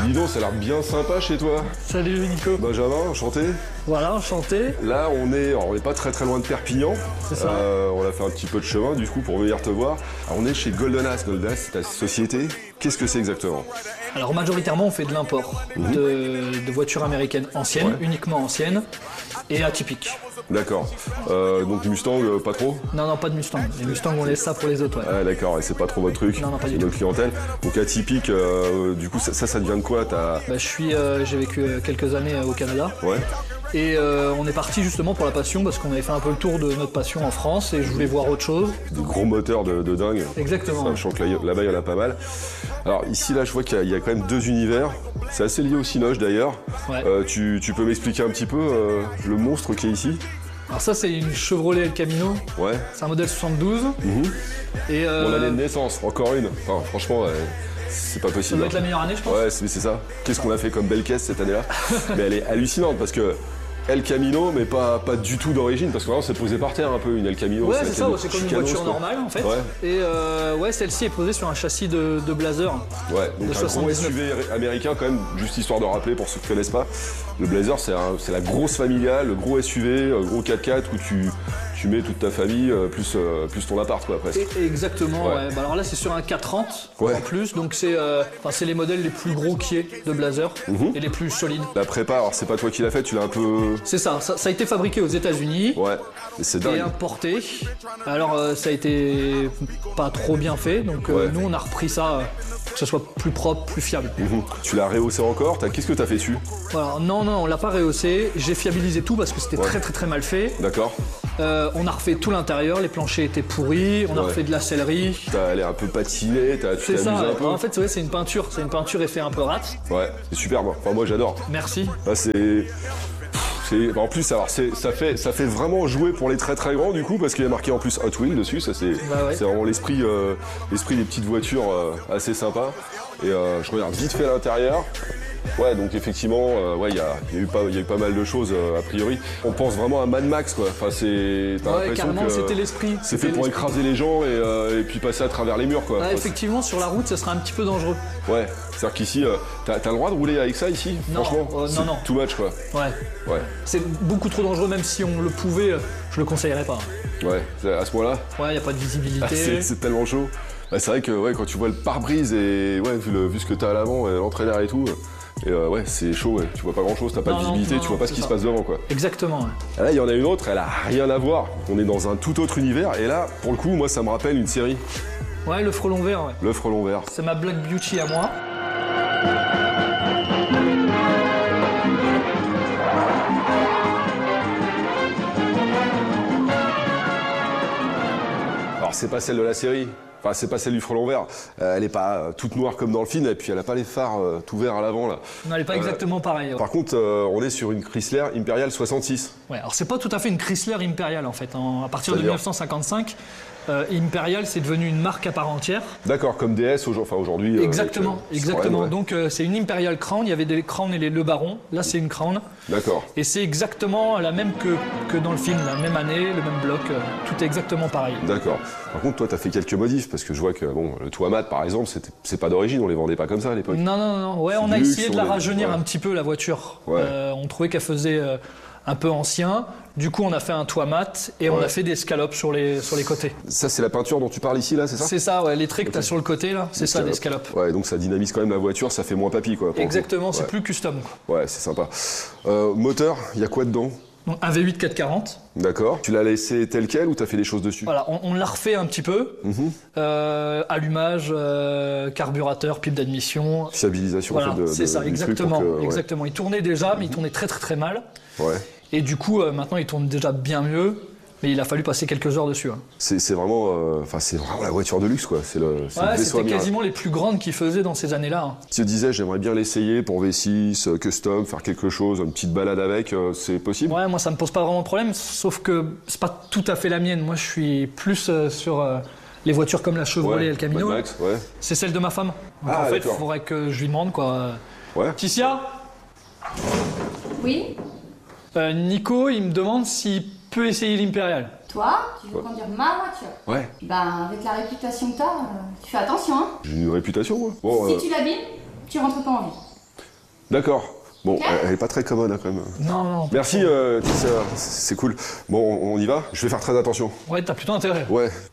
dis donc, ça a l'air bien sympa chez toi. Salut Nico. Benjamin, enchanté. Voilà, enchanté. Là, on est pas très loin de Perpignan. C'est ça. On a fait un petit peu de chemin du coup pour venir te voir. Alors, on est chez Golden Ass. Golden Ass, c'est ta société. Qu'est-ce que c'est exactement? Alors majoritairement on fait de l'import de voitures américaines anciennes, uniquement anciennes et atypiques. D'accord. Donc Mustang, pas trop? Non, pas de Mustang. Les Mustangs on laisse ça pour les autres. Ouais. Ah d'accord, et c'est pas trop votre truc? Non, pas du c'est tout. notre clientèle. Donc atypique, du coup ça devient de quoi? J'ai vécu quelques années au Canada. Ouais. Et on est parti justement pour la passion parce qu'on avait fait un peu le tour de notre passion en France et je voulais voir autre chose. Des gros moteurs de dingue. Exactement. Ça, je sens que là-bas il y en a pas mal. Alors ici là je vois qu'il y a quand même deux univers. C'est assez lié au Cinoche d'ailleurs. Ouais. Tu peux m'expliquer un petit peu le monstre qui est ici? Alors ça c'est une Chevrolet El Camino. Ouais. C'est un modèle 72. Et Mon année de naissance, encore une. Enfin, franchement, c'est pas ça possible. doit être la meilleure année je pense. Ouais, c'est ça. Qu'est-ce qu'on a fait comme belle caisse cette année-là? Mais elle est hallucinante parce que El Camino, mais pas du tout d'origine, parce que vraiment c'est posé par terre un peu une El Camino. Ouais, c'est ça, c'est comme une voiture normale en fait. Ouais. Et celle-ci est posée sur un châssis de Blazer. Ouais, donc de un gros 79. SUV américain quand même, juste histoire de rappeler pour ceux qui ne connaissent pas. Le Blazer, c'est la grosse familiale, le gros SUV, gros 4x4 où tu mets toute ta famille, plus ton appart quoi presque. Exactement, Ouais. ouais. Bah, alors là c'est sur un 430 Ouais. en plus, donc c'est les modèles les plus gros qu'il y ait de Blazer et les plus solides. La prépa, alors c'est pas toi qui l'as fait, tu l'as un peu... C'est ça a été fabriqué aux États-Unis. Ouais, mais c'est Et dingue. importé. Alors ça a été pas trop bien fait, donc Ouais. nous on a repris ça, que ce soit plus propre, plus fiable. Tu l'as rehaussé encore, qu'est-ce que t'as fait dessus? Voilà, non, on l'a pas rehaussé, j'ai fiabilisé tout parce que c'était très mal fait. D'accord. On a refait tout l'intérieur, les planchers étaient pourris, on a Ouais. refait de la sellerie. Elle est un peu patinée, tu t'es C'est amusé ça, un peu. en fait c'est une peinture effet un peu rate. Ouais, c'est superbe. Enfin, moi j'adore. Merci. Bah, en plus, alors, ça fait vraiment jouer pour les très grands du coup, parce qu'il y a marqué en plus Hot Wheels dessus. Ça c'est Bah ouais. c'est vraiment l'esprit des petites voitures assez sympa. Et je regarde vite fait l'intérieur. Ouais, donc effectivement, il y a eu pas mal de choses a priori. On pense vraiment à Mad Max quoi. Enfin, t'as l'impression carrément, que c'était l'esprit. c'est fait pour écraser les gens et puis passer à travers les murs quoi. Ouais, Enfin, effectivement, sur la route, ça sera un petit peu dangereux. ouais, c'est-à-dire qu'ici, t'as le droit de rouler avec ça ici? Non, Franchement, c'est non. too much quoi. Ouais. Ouais, C'est beaucoup trop dangereux, même si on le pouvait, je le conseillerais pas. ouais, à ce point-là. Ouais, y a pas de visibilité. C'est tellement chaud. Bah, c'est vrai que quand tu vois le pare-brise et vu ce que t'as à l'avant, l'entraîneur et tout, c'est chaud, ouais. Tu vois pas grand-chose, t'as pas de visibilité, tu vois pas ce qui se passe devant quoi. Exactement. Ouais. Là, il y en a une autre, elle a rien à voir. On est dans un tout autre univers et là, pour le coup, moi, ça me rappelle une série, Ouais, le frelon vert, ouais. Le Frelon Vert. C'est ma Black Beauty à moi. Alors, c'est pas celle de la série. Enfin, c'est pas celle du Frelon Vert. Elle est pas toute noire comme dans le film et puis elle a pas les phares tout verts à l'avant là. Non, elle est pas exactement pareille. Ouais. Par contre, on est sur une Chrysler Imperial 66. Ouais, alors c'est pas tout à fait une Chrysler Imperial en fait. À partir de C'est-à-dire 1955, Imperial c'est devenu une marque à part entière. D'accord, comme DS aujourd'hui. Exactement. Ouais. Donc c'est une Imperial Crown. Il y avait des Crown et les Le Baron. Là c'est une Crown. D'accord. Et c'est exactement la même que dans le film, la même année, le même bloc. Tout est exactement pareil. D'accord. Par contre, toi, t'as fait quelques modifs parce que je vois que le toit mat, par exemple, c'est pas d'origine. On les vendait pas comme ça à l'époque. Non. Ouais, C'est on a luxe, essayé de la on est- rajeunir ouais. un petit peu la voiture. Ouais. On trouvait qu'elle faisait un peu ancien. Du coup, on a fait un toit mat et on Ouais. a fait des scalopes sur les côtés. Ça, c'est la peinture dont tu parles ici, là, c'est ça? C'est ça, ouais, les traits que tu as sur le côté, là, c'est ça, des scalopes. Ouais, donc ça dynamise quand même la voiture, ça fait moins papy, quoi. pour le coup. Exactement, c'est Ouais. plus custom. Quoi. Ouais, c'est sympa. Moteur, il y a quoi dedans? Donc un V8 440. D'accord. Tu l'as laissé tel quel ou t'as fait des choses dessus? Voilà, on l'a refait un petit peu. Allumage, carburateur, pipe d'admission. Fiabilisation, Voilà, en fait, c'est ça, du truc exactement. pour que- ouais. Exactement. Il tournait déjà, mais il tournait très mal. Ouais. Et du coup, maintenant, il tourne déjà bien mieux. Mais il a fallu passer quelques heures dessus. Hein. C'est vraiment, c'est vraiment la voiture de luxe, quoi. C'est le Ouais, vaisseau c'était amiral. quasiment les plus grandes qu'ils faisaient dans ces années-là. Hein. Tu te disais, j'aimerais bien l'essayer pour V6, custom, faire quelque chose, une petite balade avec, c'est possible? Ouais, moi, ça me pose pas vraiment de problème, sauf que c'est pas tout à fait la mienne. Moi, je suis plus sur les voitures comme la Chevrolet et le Camino. Mad Max, ouais. C'est celle de ma femme. Donc Ah, en fait, il d'accord. faudrait que je lui demande, quoi. Ouais. Ticia, Oui? Nico, il me demande s'il peut essayer l'Impérial. Toi, tu veux conduire ma voiture? Ouais. Ben, avec la réputation que t'as, tu fais attention, hein? J'ai une réputation, moi. Bon, Si tu l'abîmes, tu rentres pas en vie. D'accord. Bon, elle est pas très commode hein, quand même. Non, non. Merci, c'est cool. Bon, on y va. Je vais faire très attention. Ouais, t'as plutôt intérêt. Ouais.